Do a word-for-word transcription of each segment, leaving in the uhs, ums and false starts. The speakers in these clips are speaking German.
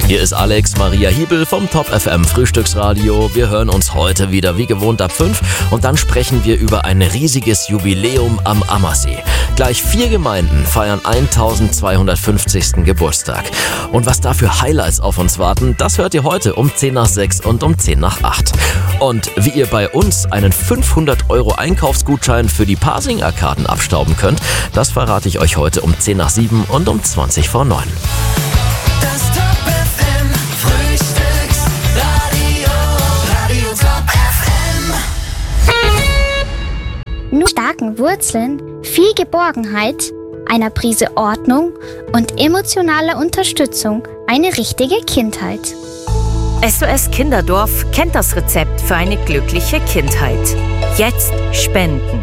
Hier ist Alex Maria Hiebel vom Top F M Frühstücksradio. Wir hören uns heute wieder wie gewohnt ab fünf und dann sprechen wir über ein riesiges Jubiläum am Ammersee. Gleich vier Gemeinden feiern eintausendzweihundertfünfzigsten Geburtstag. Und was da für Highlights auf uns warten, das hört ihr heute um zehn nach sechs und um zehn nach acht. Und wie ihr bei uns einen fünfhundert Euro Einkaufsgutschein für die Pasing-Arkaden abstauben könnt, das verrate ich euch heute um zehn nach sieben und um zwanzig vor neun. Nur starken Wurzeln, viel Geborgenheit, einer Prise Ordnung und emotionaler Unterstützung eine richtige Kindheit. S O S Kinderdorf kennt das Rezept für eine glückliche Kindheit. Jetzt spenden.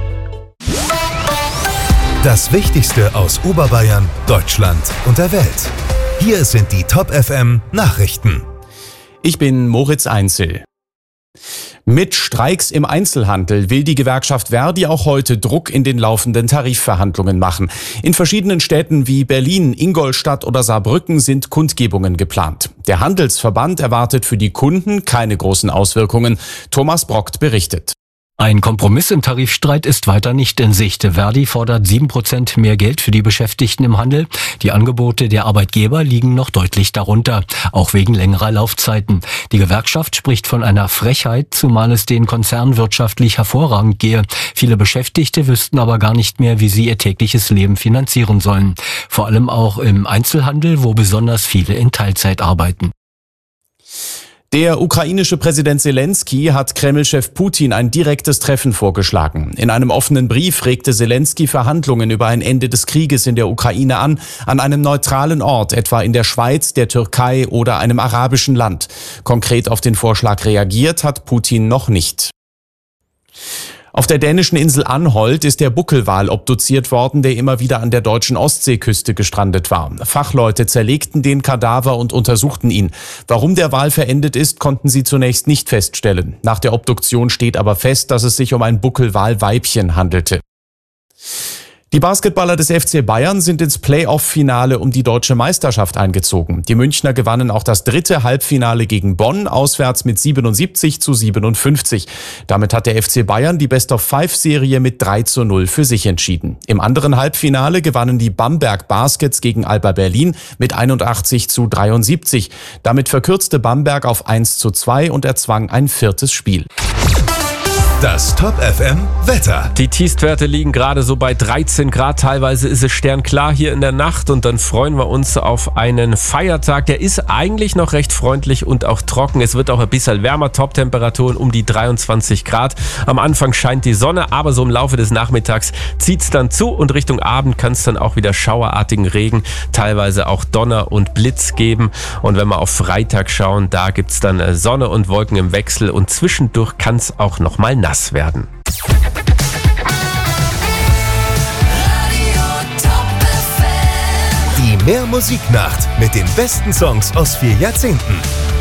Das Wichtigste aus Oberbayern, Deutschland und der Welt. Hier sind die Top F M Nachrichten. Ich bin Moritz Einzel. Mit Streiks im Einzelhandel will die Gewerkschaft Verdi auch heute Druck in den laufenden Tarifverhandlungen machen. In verschiedenen Städten wie Berlin, Ingolstadt oder Saarbrücken sind Kundgebungen geplant. Der Handelsverband erwartet für die Kunden keine großen Auswirkungen. Thomas Brockt berichtet. Ein Kompromiss im Tarifstreit ist weiter nicht in Sicht. Verdi fordert sieben Prozent mehr Geld für die Beschäftigten im Handel. Die Angebote der Arbeitgeber liegen noch deutlich darunter, auch wegen längerer Laufzeiten. Die Gewerkschaft spricht von einer Frechheit, zumal es den Konzernen wirtschaftlich hervorragend gehe. Viele Beschäftigte wüssten aber gar nicht mehr, wie sie ihr tägliches Leben finanzieren sollen. Vor allem auch im Einzelhandel, wo besonders viele in Teilzeit arbeiten. Der ukrainische Präsident Selensky hat Kreml-Chef Putin ein direktes Treffen vorgeschlagen. In einem offenen Brief regte Selensky Verhandlungen über ein Ende des Krieges in der Ukraine an, an einem neutralen Ort, etwa in der Schweiz, der Türkei oder einem arabischen Land. Konkret auf den Vorschlag reagiert hat Putin noch nicht. Auf der dänischen Insel Anholt ist der Buckelwal obduziert worden, der immer wieder an der deutschen Ostseeküste gestrandet war. Fachleute zerlegten den Kadaver und untersuchten ihn. Warum der Wal verendet ist, konnten sie zunächst nicht feststellen. Nach der Obduktion steht aber fest, dass es sich um ein Buckelwal-Weibchen handelte. Die Basketballer des F C Bayern sind ins Playoff-Finale um die deutsche Meisterschaft eingezogen. Die Münchner gewannen auch das dritte Halbfinale gegen Bonn, auswärts mit siebenundsiebzig zu siebenundfünfzig. Damit hat der F C Bayern die Best-of-Five-Serie mit drei zu null für sich entschieden. Im anderen Halbfinale gewannen die Bamberg Baskets gegen Alba Berlin mit einundachtzig zu dreiundsiebzig. Damit verkürzte Bamberg auf eins zu zwei und erzwang ein viertes Spiel. Das Top F M Wetter. Die Tiefstwerte liegen gerade so bei dreizehn Grad. Teilweise ist es sternklar hier in der Nacht und dann freuen wir uns auf einen Feiertag. Der ist eigentlich noch recht freundlich und auch trocken. Es wird auch ein bisschen wärmer. Toptemperaturen um die dreiundzwanzig Grad. Am Anfang scheint die Sonne, aber so im Laufe des Nachmittags zieht es dann zu und Richtung Abend kann es dann auch wieder schauerartigen Regen, teilweise auch Donner und Blitz geben. Und wenn wir auf Freitag schauen, da gibt es dann Sonne und Wolken im Wechsel und zwischendurch kann es auch noch mal nass werden. Die Mehr Musiknacht mit den besten Songs aus vier Jahrzehnten.